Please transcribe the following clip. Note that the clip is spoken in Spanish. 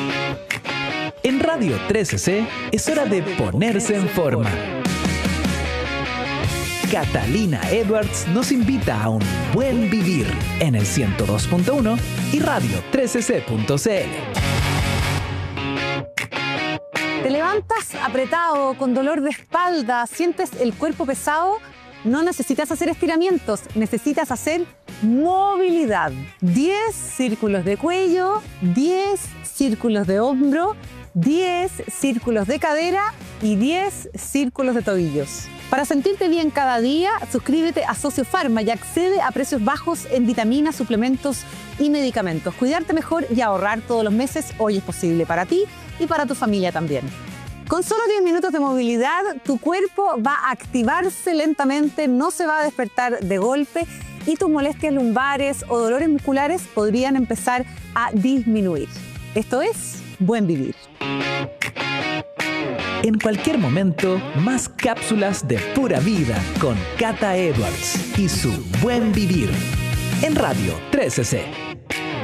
En Radio 13C es hora de ponerse en forma. Catalina Edwards nos invita a un buen vivir en el 102.1 y radio 13c.cl. ¿Te levantas apretado, con dolor de espalda, sientes el cuerpo pesado? No necesitas hacer estiramientos, necesitas hacer movilidad. 10 círculos de cuello, 10 círculos de hombro, 10 círculos de cadera y 10 círculos de tobillos. Para sentirte bien cada día, suscríbete a Sociopharma y accede a precios bajos en vitaminas, suplementos y medicamentos. Cuidarte mejor y ahorrar todos los meses hoy es posible para ti y para tu familia también. Con solo 10 minutos de movilidad, tu cuerpo va a activarse lentamente, no se va a despertar de golpe y tus molestias lumbares o dolores musculares podrían empezar a disminuir. Esto es Buen Vivir. En cualquier momento, más cápsulas de pura vida con Cata Edwards y su Buen Vivir en Radio 13C.